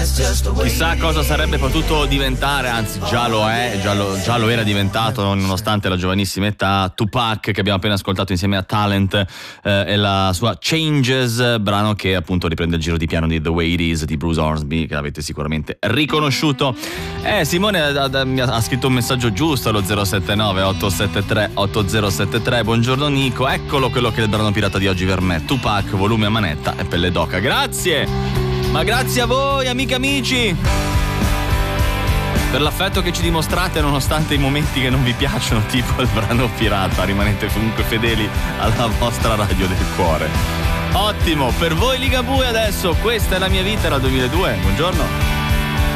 Chissà cosa sarebbe potuto diventare, anzi già lo è, già lo era diventato nonostante la giovanissima età, Tupac, che abbiamo appena ascoltato insieme a Talent, e la sua Changes, brano che appunto riprende il giro di piano di The Way It Is di Bruce Hornsby, che l'avete sicuramente riconosciuto. Simone ha scritto un messaggio giusto allo 079 873 8073. Buongiorno Nico, eccolo quello che è il brano pirata di oggi per me, Tupac, volume a manetta e pelle d'oca. Grazie, ma grazie a voi amiche e amici per l'affetto che ci dimostrate nonostante i momenti che non vi piacciono, tipo il brano pirata. Rimanete comunque fedeli alla vostra radio del cuore. Ottimo, per voi Ligabue adesso, questa è la mia vita, era 2002. Buongiorno.